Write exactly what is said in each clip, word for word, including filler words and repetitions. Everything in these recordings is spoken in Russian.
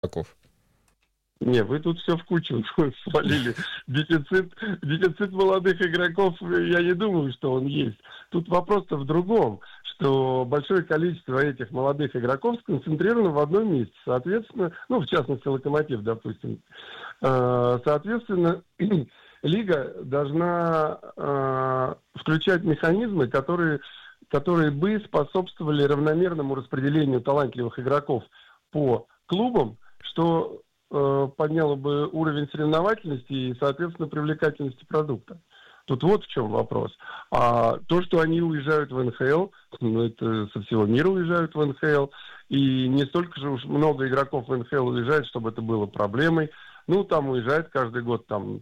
игроков? Не, вы тут все в кучу свалили. Дефицит, дефицит молодых игроков, я не думаю, что он есть. Тут вопрос-то в другом, что большое количество этих молодых игроков сконцентрировано в одном месте. Соответственно, ну, в частности, Локомотив, допустим. Соответственно, лига должна включать механизмы, которые, которые бы способствовали равномерному распределению талантливых игроков по клубам, что подняло бы уровень соревновательности и, соответственно, привлекательности продукта. Тут вот в чем вопрос. А то, что они уезжают в эн ха эл, ну, это со всего мира уезжают в эн ха эл, и не столько же уж много игроков в эн ха эл уезжает, чтобы это было проблемой. Ну, там уезжает каждый год там,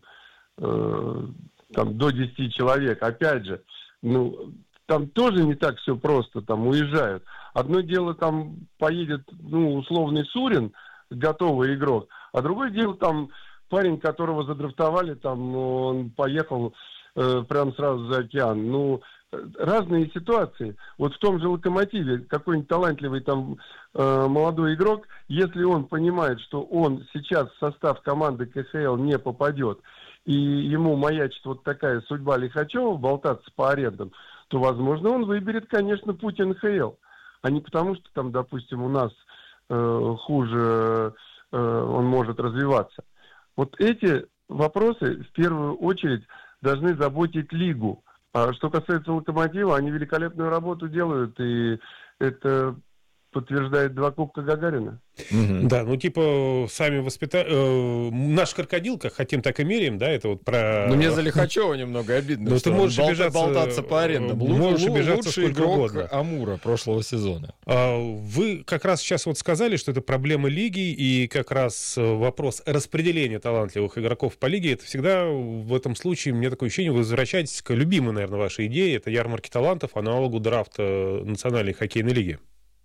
э, там до десяти человек. Опять же, ну, там тоже не так все просто, там уезжают. Одно дело, там поедет, ну, условный Сурин, готовый игрок, а другое дело, там, парень, которого задрафтовали, там, он поехал э, прям сразу за океан. Ну, разные ситуации. Вот в том же Локомотиве какой-нибудь талантливый там э, молодой игрок, если он понимает, что он сейчас в состав команды ка ха эл не попадет, и ему маячит вот такая судьба Лихачева болтаться по арендам, то, возможно, он выберет, конечно, путь эн ха эл, а не потому, что там, допустим, у нас э, хуже э, он может развиваться. Вот эти вопросы в первую очередь должны заботить лигу. А что касается Локомотива, они великолепную работу делают, и это подтверждает два Кубка Гагарина. Угу. Да, ну типа сами воспитали... Э, наш крокодил, как хотим, так и меряем, да, это вот про... Ну мне за Лихачева немного обидно, но что ты можешь болта, обижаться, болтаться по арендам. Можешь Лу- обижаться лучший сколько игрок угодно. Амура прошлого сезона. Вы как раз сейчас вот сказали, что это проблема лиги, и как раз вопрос распределения талантливых игроков по лиге, это всегда в этом случае, мне такое ощущение, вы возвращаетесь к любимой, наверное, вашей идее, это ярмарки талантов, аналогу драфта Национальной хоккейной лиги.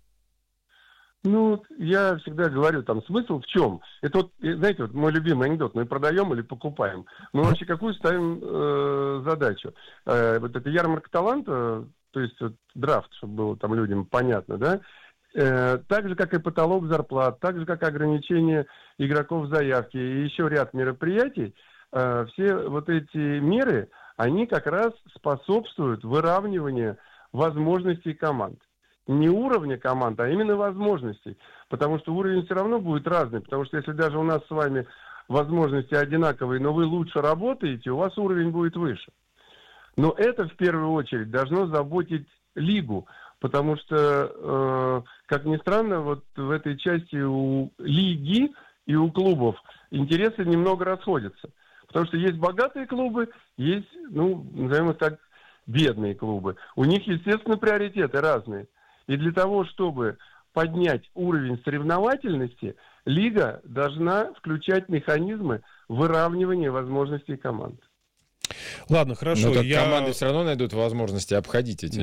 Ну, я всегда говорю, там, смысл в чем? Это вот, знаете, вот мой любимый анекдот, мы продаем или покупаем? Мы вообще какую ставим э, задачу? Э, вот это ярмарка таланта, то есть вот, драфт, чтобы было там людям понятно, да? Э, так же, как и потолок зарплат, так же, как и ограничение игроков в заявке и еще ряд мероприятий, э, все вот эти меры, они как раз способствуют выравниванию возможностей команд. Не уровня команд, а именно возможностей. Потому что уровень все равно будет разный. Потому что если даже у нас с вами возможности одинаковые, но вы лучше работаете, у вас уровень будет выше. Но это в первую очередь должно заботить лигу. Потому что, э, как ни странно, вот в этой части у лиги и у клубов интересы немного расходятся. Потому что есть богатые клубы, есть, ну, назовем их так, бедные клубы. У них, естественно, приоритеты разные. И для того, чтобы поднять уровень соревновательности, лига должна включать механизмы выравнивания возможностей команд. Ладно, хорошо. Но так я... команды все равно найдут возможности обходить эти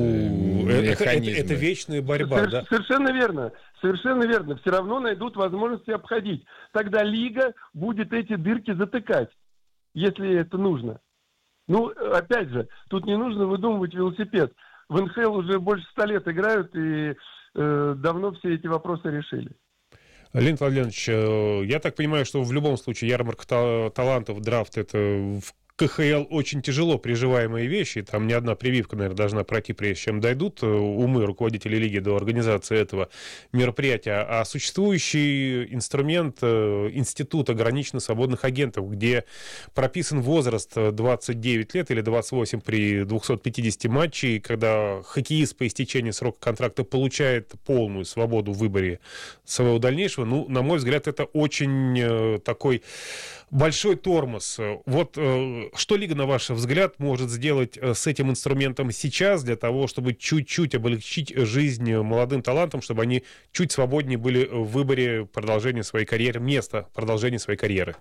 ну, механизмы. Это, это, это вечная борьба, Совер- да? Совершенно верно. Совершенно верно. Все равно найдут возможности обходить. Тогда лига будет эти дырки затыкать, если это нужно. Ну, опять же, тут не нужно выдумывать велосипед. В эн ха эл уже больше ста лет играют, и э, давно все эти вопросы решили. Леонид Владимирович, я так понимаю, что в любом случае ярмарка та- талантов, драфт, это в ка ха эл очень тяжело приживаемые вещи. Там ни одна прививка, наверное, должна пройти, прежде чем дойдут умы руководителей лиги до организации этого мероприятия. А существующий инструмент, институт ограниченно свободных агентов, где прописан возраст двадцать девять лет или двадцать восемь при двухстах пятидесяти матчей, когда хоккеист по истечении срока контракта получает полную свободу в выборе своего дальнейшего, ну, на мой взгляд, это очень такой большой тормоз. Вот что лига, на ваш взгляд, может сделать с этим инструментом сейчас для того, чтобы чуть-чуть облегчить жизнь молодым талантам, чтобы они чуть свободнее были в выборе продолжения своей карьеры, места продолжения своей карьеры?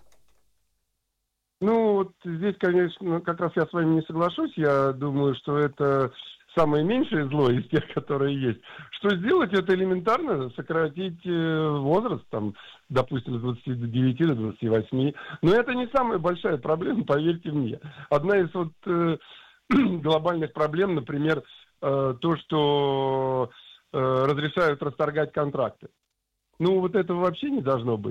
Ну, вот здесь, конечно, как раз я с вами не соглашусь. Я думаю, что это самое меньшее зло из тех, которые есть. Что сделать, это элементарно сократить возраст, там, допустим, с двадцати девяти до двадцати восьми. Но это не самая большая проблема, поверьте мне. Одна из вот э, глобальных проблем, например, э, то, что э, разрешают расторгать контракты. Ну, вот этого вообще не должно быть.